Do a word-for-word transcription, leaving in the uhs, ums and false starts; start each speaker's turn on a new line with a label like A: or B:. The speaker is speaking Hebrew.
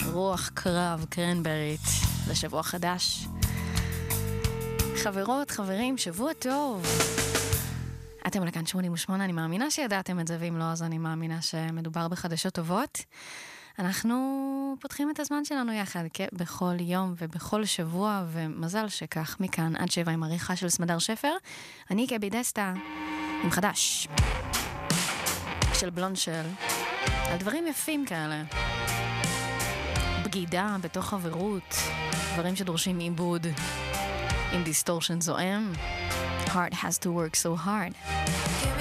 A: רוח קרב קרנברית לשבוע חדש. חברות, חברים, שבוע טוב. אתם לכאן שמונים ושמונה, אני מאמינה שידעתם את זה, ואם לא, אז אני מאמינה שמדובר בחדשות טובות. אנחנו פותחים את הזמן שלנו יחד, בכל יום ובכל שבוע, ומזל שכך מכאן עד שבע עם עריכה של סמדר שפר. אני קבי דסטה, עם חדש. של בלונשל. על דברים יפים כאלה. בגידה בתוך חברות, דברים שדורשים עיבוד. עם דיסטורשן זועם. Heart has to work so hard.